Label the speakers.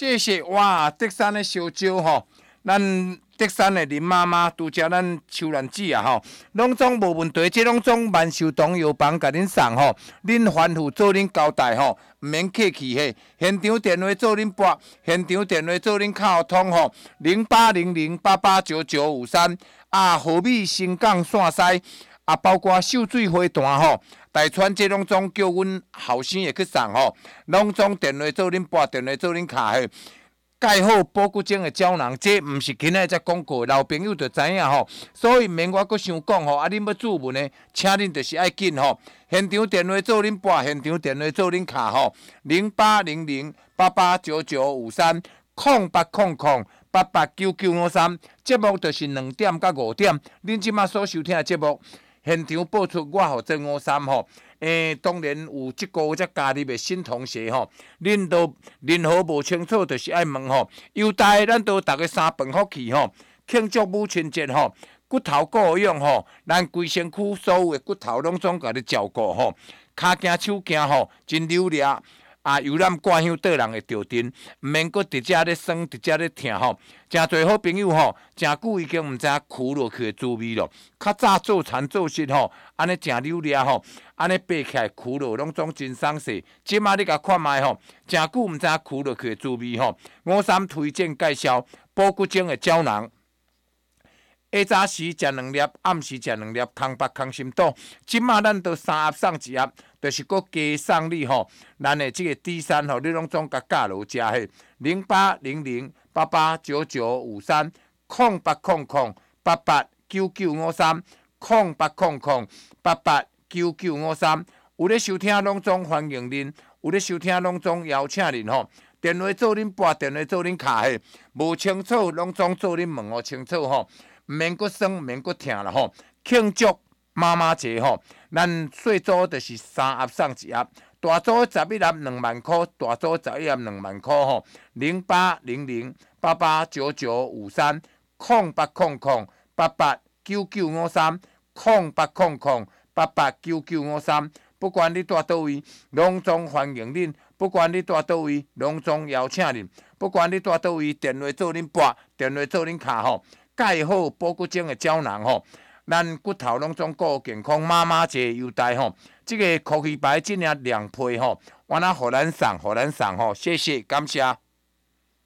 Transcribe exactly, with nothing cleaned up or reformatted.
Speaker 1: 谢谢哇！德山的烧酒吼，咱德山的林妈妈拄则咱秋兰子啊吼，拢总无问题，这拢总万寿堂药房甲恁送吼，恁吩咐做恁交代吼，毋免客气嘿。现场电话做恁拨，现场电话做恁敲通吼，零八零零八八九九五三啊，河米新港线西啊，包括秀水花坛吼，大川这拢总叫阮后生会去送吼，拢总电话做恁拨，电话做恁敲嘿。盖好保骨精的胶囊，这毋是今仔只广告，老朋友就知影吼。所以免我阁想讲吼，啊，恁要注文呢，请恁就是爱紧吼。现场电话做恁拨，现场电话做恁卡吼，零八零零八八九九五三，空八空空八八九九五三。节目就是两点到五点，恁即马所收听的节目，现场播出我号真五三吼。诶，当然有即个月才加入的新同学吼，恁都任何无清楚，就是爱问吼。优待咱都逐个三饭福气吼，庆祝母亲节吼，骨头够用吼，咱规身躯所有的骨头拢总甲你照顾吼，骹行手行吼，真流利。啊，游览挂香倒人会着阵，毋免搁直遮咧酸，直遮咧疼吼。诚侪好朋友吼，诚久已经毋知影苦落去的滋味咯。较早做田做事吼，安尼诚流利吼，安尼爬起来苦落拢总真爽势。即马你甲看卖吼，诚久毋知影苦落去的滋味吼。五三推荐介绍保骨精的胶囊。下早时食两粒，暗时食两粒，空腹空心肚。即马咱都三盒送一盒，就是搁加送你吼。咱的即个 D 三吼，你拢总甲教落食嘿。零八零零八八九九五三，空八空空八八九九五三，空八空空八八九九五三。有咧收听拢总欢迎恁，有咧收听拢总邀请恁吼。电话做恁拨，电话做恁卡嘿。无清楚拢总做恁问哦清楚吼。毋免阁酸，毋免阁疼啦吼！庆祝妈妈节吼，咱细组就是三盒送一盒，大组十一盒两万块，大组十一盒两万块吼。零八零零八八九九五三，空八空空八八九九五三，空八空空八八九九五三。不管你住倒位，拢总欢迎恁；不管你住倒位，拢总邀请恁；不管你住倒位，电话做恁拨，电话做恁卡吼。盖好保骨精的胶囊吼，咱骨头拢总顾健康。妈妈节优待吼，这个科技牌真正亮配吼，我那互咱送，互咱送吼，谢谢感谢。